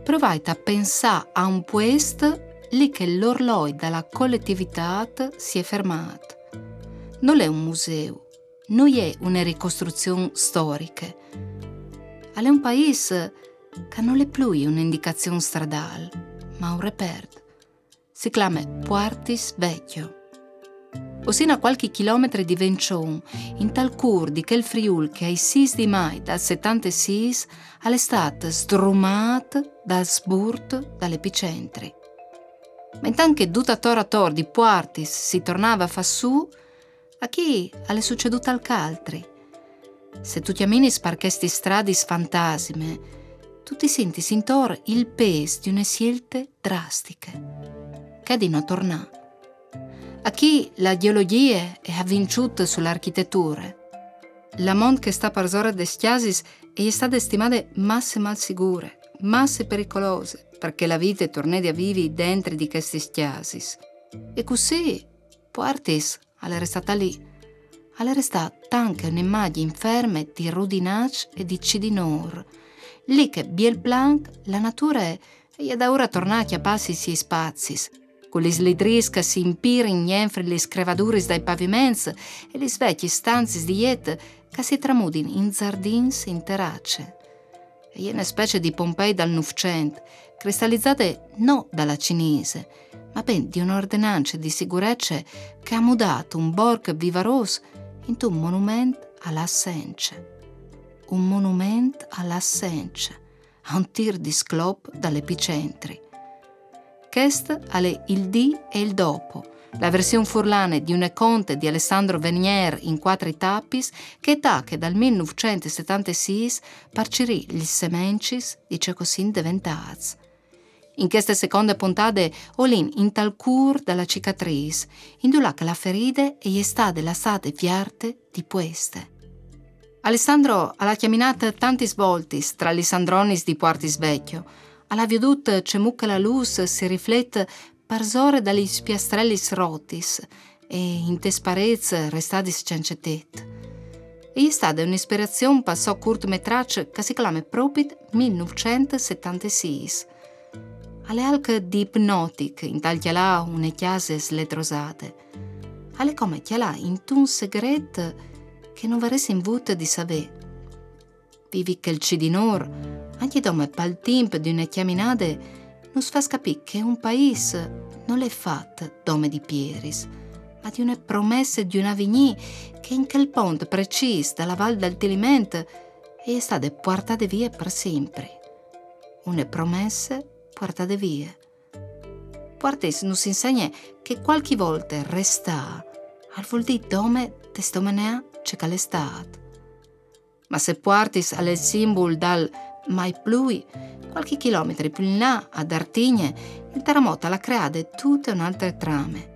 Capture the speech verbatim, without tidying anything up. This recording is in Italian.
provai a pensare a un puesto lì che l'orologio della collettività si è fermato. Non è un museo, non è una ricostruzione storica. È un paese che non è più un'indicazione stradale, ma un reperto. Si chiama Puartis Vecchio. Osino a qualche chilometro di Vencion, in tal cur di quel Friul che ai sei di maggio del settantasei è stato sdrumato dal sburto dall'epicentri. Ma intanto che tutta tora tor di Puartis si tornava a fa su, a chi è succeduto al caltri? Se tu chiamini sparchesti strade fantasime, tu ti senti intorno il peso di una scelte drastiche, che è di non tornare. A chi la geologia è avvinciuta sull'architettura, la mont che sta per zona de Stiasis è stata stimata masse mal sicure, masse pericolose, perché la vita è tornata a vivi dentro di questi Stiasis. E così, Puartis è restata lì. È restata anche un'immagine inferme di Rudinacci e di Cidinor, lì che Biel Blanc, la natura è, e da ora tornati a passi si spazi, con le slidris che si impirano entro le screvaduris dai pavimenti e le vecchie stanze di jet che si tramudino in giardins in terracce. E è una specie di Pompei dal Novecento, cristallizzate non dalla cinese, ma ben di un'ordinanza di sicurezza che ha mudato un borgo vivaroso in un monumento all'assenza. Un monumento all'assenza, a un tir di sclop dall'epicentri. Questo è il di e il dopo, la versione furlane di un conte di Alessandro Venier in quattro tapis che tacche dal millenovecentosettantasei parcirì gli semencis di ciò così diventati. In queste seconde puntate olin in tal cur della cicatrice, indulà che la ferita è stata lasciata viarte di queste. Alessandro ha chiaminato tanti svolti tra gli sandronis di Puartis Vecchio. Alla veduta c'è mucca la luce si riflette per zore dagli spiastrelli rotis e in te pareti restati sciancetette. E è stata un'ispirazione per so cortometraggio che si chiama proprio millenovecentosettantasei. Alle alche di Hypnotic in tal chialà une chiase sletrosate. Alle come chialà in un segreto che non varesse in vutta di sapere. Vivi che il Cidinor anche come pal tempo di una chiaminata non fa capire che un paese non è fatto dome di pieris, ma di una promessa di una vigni che in quel ponte preciso dalla Val del Tilimento è stata portata via per sempre. Una promessa portata via. Puartis non si insegna che qualche volta resta al vuol dire dome testimoniare ciò che è stato. Ma se Puartis è il simbolo dal mai plui, qualche chilometro più in là, ad Artigne, il terremoto l'ha creato tutte un'altra trame.